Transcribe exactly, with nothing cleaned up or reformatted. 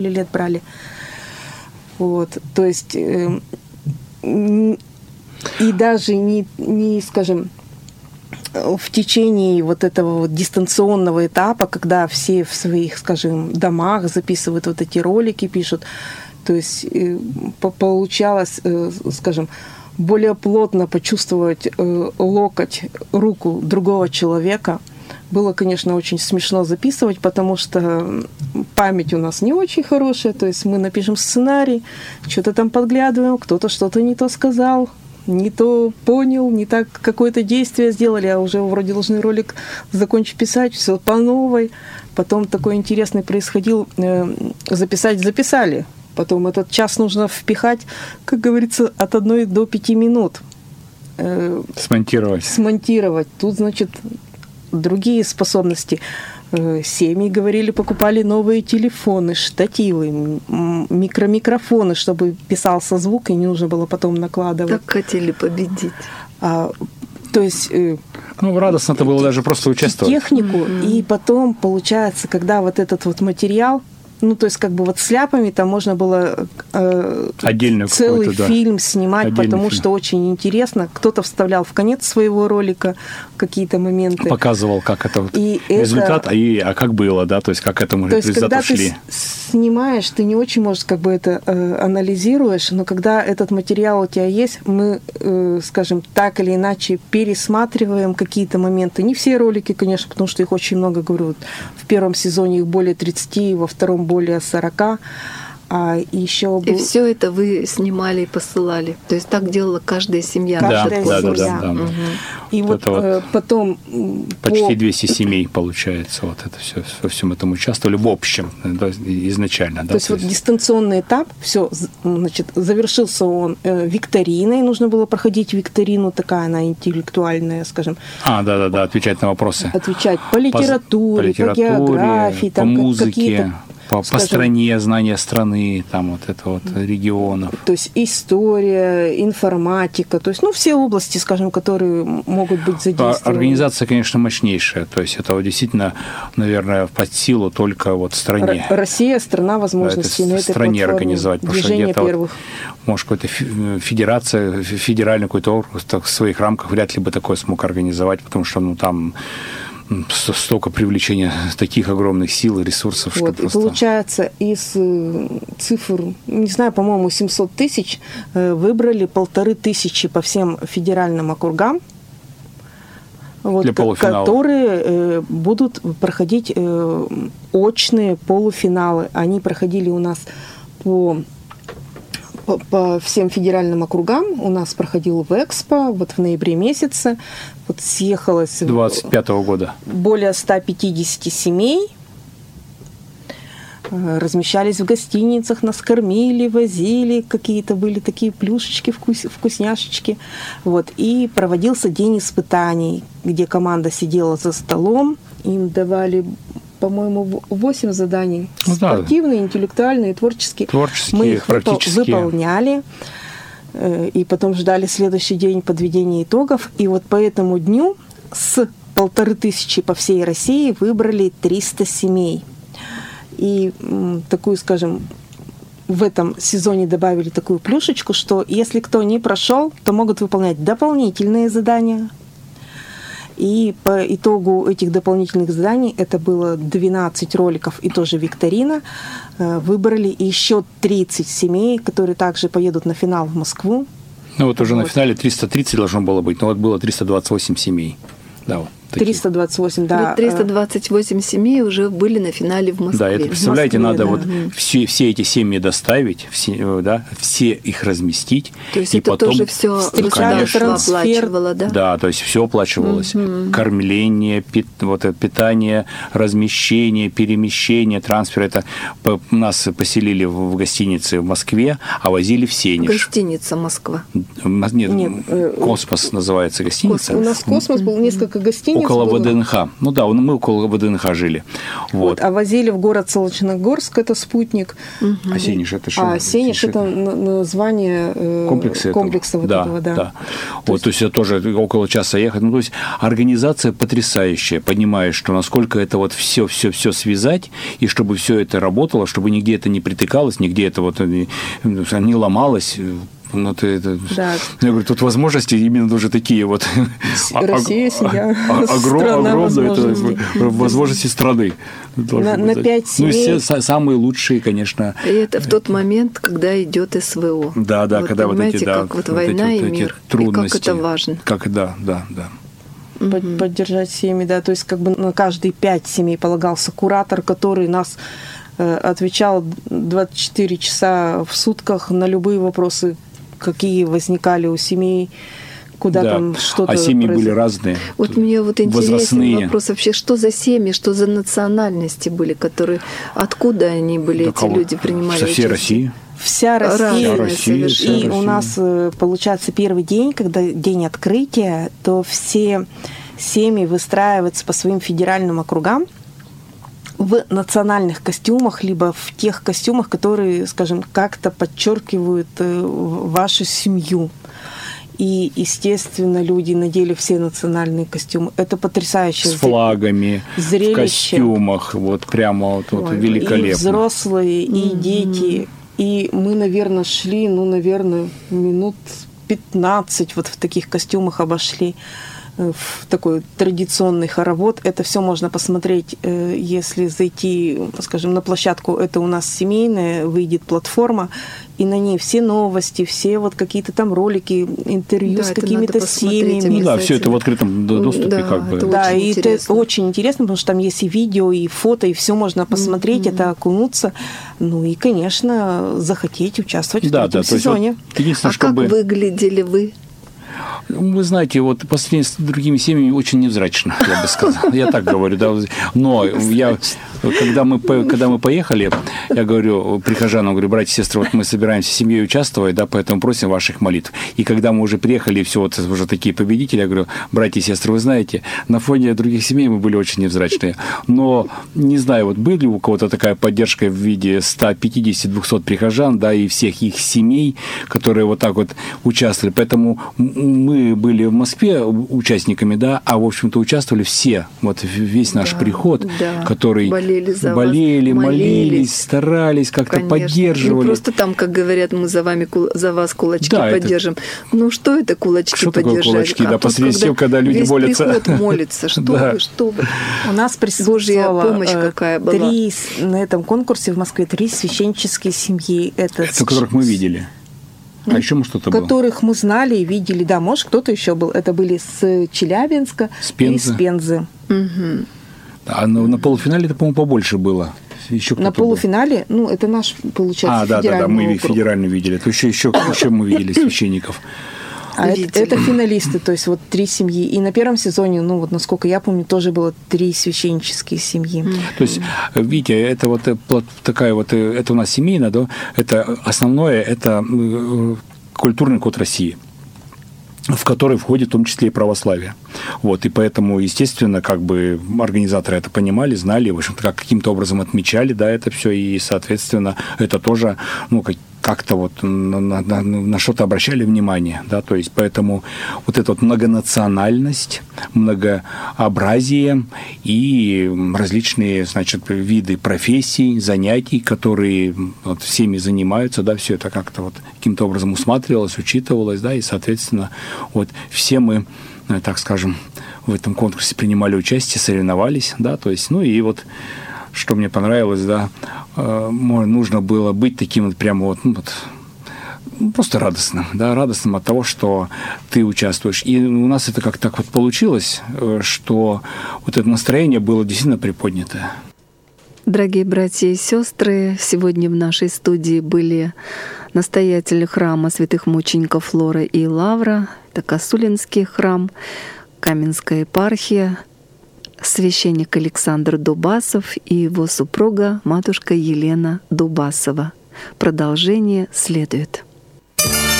лет брали. Вот, то есть э, и даже не, не, скажем, в течение вот этого вот дистанционного этапа, когда все в своих, скажем, домах записывают вот эти ролики, пишут, то есть э, получалось, э, скажем, более плотно почувствовать э, локоть, руку другого человека. Было, конечно, очень смешно записывать, потому что память у нас не очень хорошая, то есть мы напишем сценарий, что-то там подглядываем, кто-то что-то не то сказал, не то понял, не так какое-то действие сделали, а уже вроде должны ролик закончить писать, все по новой. Потом такой интересный происходил, э, записать записали, потом этот час нужно впихать, как говорится, от одной до пяти минут. Э, смонтировать. Смонтировать. Тут, значит, другие способности. Семьи, говорили, покупали новые телефоны, штативы, микромикрофоны, чтобы писался звук, и не нужно было потом накладывать. Так хотели победить. А, то есть... Ну, радостно-то было даже просто участвовать. Технику, mm-hmm. и потом, получается, когда вот этот вот материал, ну, то есть, как бы вот с ляпами там можно было э, целый фильм да. снимать, Отдельный потому фильм. Что очень интересно. Кто-то вставлял в конец своего ролика какие-то моменты. Показывал, как это вот и результат, это... и, а как было, да, то есть, как к этому то результату есть, когда шли. Ты снимаешь, ты не очень, может, как бы это э, анализируешь, но когда этот материал у тебя есть, мы, э, скажем, так или иначе пересматриваем какие-то моменты. Не все ролики, конечно, потому что их очень много, говорю, в первом сезоне их более тридцати, во втором более сорока, а еще был... И все это вы снимали и посылали. То есть так делала каждая семья. Каждая да, семья. Да, да, да, угу. да. И вот, вот э, потом... Почти по... двести семей, получается, вот это все, во всем этом участвовали в общем, изначально. То, да, есть, то есть вот дистанционный этап, все, значит, завершился он э, викториной, нужно было проходить викторину, такая она интеллектуальная, скажем. А, да-да-да, отвечать на вопросы. Отвечать по литературе, по, литературе, по географии, по там музыке. По, по стране, знание страны, там вот это вот регионов. То есть история, информатика, то есть, ну, все области, скажем, которые могут быть задействованы. Организация, конечно, мощнейшая, то есть это вот действительно, наверное, под силу только вот стране. Россия – страна возможностей. Да, на этой в стране организовать, потому что где-то первых. Вот, может, какая-то федерация, федеральный какой-то орган в своих рамках вряд ли бы такое смог организовать, потому что, ну, там столько привлечения таких огромных сил и ресурсов. Вот, что просто... И получается, из цифр, не знаю, по-моему, семьсот тысяч выбрали полторы тысячи по всем федеральным округам, вот, для полуфинала. Которые будут проходить очные полуфиналы. Они проходили у нас по... По, по всем федеральным округам. У нас проходил в Экспо, вот в ноябре месяце. Вот съехалось... двадцать пятого года. Более ста пятидесяти семей. Размещались в гостиницах, нас кормили, возили. Какие-то были такие плюшечки, вкус, вкусняшечки. Вот. И проводился день испытаний, где команда сидела за столом. Им давали... по-моему, восемь заданий. Ну, спортивные, да. интеллектуальные, творческие. Творческие, мы их практические. выполняли. И потом ждали следующий день подведения итогов. И вот по этому дню с полторы тысячи по всей России выбрали триста семей. И такую, скажем, в этом сезоне добавили такую плюшечку, что если кто не прошел, то могут выполнять дополнительные задания. И по итогу этих дополнительных заданий, это было двенадцать роликов и тоже викторина, выбрали еще тридцать семей, которые также поедут на финал в Москву. Ну вот уже вот. На финале триста тридцать должно было быть, но вот было триста двадцать восемь семей. Да, вот. триста двадцать восемь, да. Вот триста двадцать восемь семей уже были на финале в Москве. Да, это, представляете, Москве, надо да. вот все, все эти семьи доставить, все, да, все их разместить. То есть и это потом, тоже все государство оплачивало, да? Да, то есть все оплачивалось. Mm-hmm. Кормление, пит, вот, питание, размещение, перемещение, трансфер. Это по, нас поселили в, в гостинице в Москве, а возили в Сенеж. Гостиница Москва. Нет, Нет Космос называется гостиница. У нас Космос был, несколько гостиниц. около было. ВДНХ. Ну да, мы около ВДНХ жили. Вот. Вот, а возили в город Солнечногорск, это спутник. Угу. А Сенеж это что? А Сенеж это название э, комплекса, комплекса этого. вот Да, этого, да. да. То вот, есть... то есть это тоже около часа ехать. Ну, то есть организация потрясающая, понимаешь, что насколько это вот все, все, все связать, и чтобы все это работало, чтобы нигде это не притыкалось, нигде это вот не, не ломалось. Ну, ты, это... да. Я говорю, тут возможности именно уже такие вот. Россия, семья, страна возможностей. Это возможности страны. На, на пять семей. Ну, все самые лучшие, конечно. И это в тот момент, когда идет СВО. Да, да, вот, когда вот эти, да, как вот вот война эти, и вот мир, трудности. И как это важно. Как, да, да, да. Под, поддержать семьи, да, то есть как бы на каждые пять семей полагался куратор, который нас э, отвечал двадцать четыре часа в сутках на любые вопросы, какие возникали у семей, куда да. там что-то А семьи произошло. были разные. Вот мне вот интересен возрастные. вопрос вообще, что за семьи, что за национальности были, которые, откуда они были, Да эти кого? люди принимали Со всей участие? России. Вся Россия. Вся Россия, вся И Россия. у нас, получается, первый день, когда день открытия, то все семьи выстраиваются по своим федеральным округам в национальных костюмах, либо в тех костюмах, которые, скажем, как-то подчеркивают вашу семью. И, естественно, люди надели все национальные костюмы. Это потрясающе. С флагами, зрелище. В костюмах. Вот прямо вот, вот Ой, великолепно. И взрослые, и mm-hmm. дети. И мы, наверное, шли, ну, наверное, минут пятнадцать вот в таких костюмах обошли. В такой традиционный хоровод. Это все можно посмотреть, если зайти, скажем, на площадку. Это у нас семейная, выйдет платформа, и на ней все новости, все вот какие-то там ролики, интервью да, с какими-то семьями. Ну да, все это в открытом доступе, да, как бы. Это да, очень и интересно. это очень интересно, потому что там есть и видео, и фото, и все можно посмотреть, mm-hmm. это окунуться. Ну и, конечно, захотеть участвовать да, в этом да, сезоне. То есть, вот, а чтобы... как выглядели вы? Вы знаете, вот по сравнению с другими семьями очень невзрачно, я бы сказал. Я так говорю, да. Но я, когда мы, когда мы поехали, я говорю прихожанам, говорю, братья и сестры, вот мы собираемся семьей участвовать, да, поэтому просим ваших молитв. И когда мы уже приехали, все вот уже такие победители, я говорю, братья и сестры, вы знаете, на фоне других семей мы были очень невзрачные. Но, не знаю, вот были ли у кого-то такая поддержка в виде сто пятьдесят - двести прихожан, да, и всех их семей, которые вот так вот участвовали. Поэтому мы были в Москве участниками, да, а, в общем-то, участвовали все, вот весь наш да, приход, да. который болели, за болели вас, молились, молились, старались, как-то конечно. поддерживали. Не просто там, как говорят, мы за вами, за вас кулачки да, поддержим. Это... Ну, что это кулачки что поддержать? Такое кулачки, а да, посреди всего, когда люди весь молятся. приход молится, что да. вы, что вы. У нас присутствовала Божья помощь какая была. Три, на этом конкурсе в Москве три священнические семьи. Это, это которых мы видели. А еще мы что-то было? Которых мы знали и видели. Да, может, кто-то еще был. Это были с Челябинска с Пензы. и с Пензы. Угу. А на, на полуфинале это, по-моему, побольше было. Еще на полуфинале, был? Ну, это наш, получается, а, да, федеральный да, да, мы округ. федерально видели. То еще, еще, еще мы видели священников. А это, это финалисты, то есть вот три семьи. И на первом сезоне, ну вот насколько я помню, тоже было три священнические семьи. Mm-hmm. То есть, видите, это вот такая вот, это у нас семейно, да, это основное, это культурный код России, в который входит в том числе и православие. Вот, и поэтому, естественно, как бы организаторы это понимали, знали, в общем-то, как каким-то образом отмечали, да, это все, и, соответственно, это тоже, ну, как как-то вот на, на, на, на что-то обращали внимание, да, то есть поэтому вот эта вот многонациональность, многообразие и различные, значит, виды профессий, занятий, которые вот всеми занимаются, да, все это как-то вот каким-то образом усматривалось, учитывалось, да, и, соответственно, вот все мы, так скажем, в этом конкурсе принимали участие, соревновались, да, то есть, ну и вот что мне понравилось, да, нужно было быть таким вот прямо вот, ну, вот просто радостным, да, радостным от того, что ты участвуешь. И у нас это как-то так вот получилось, что вот это настроение было действительно приподнятое. Дорогие братья и сестры, сегодня в нашей студии были настоятели храма святых мучеников Флоры и Лавра, это Косулинский храм, Каменская епархия, священник Александр Дубасов и его супруга, матушка Елена Дубасова. Продолжение следует.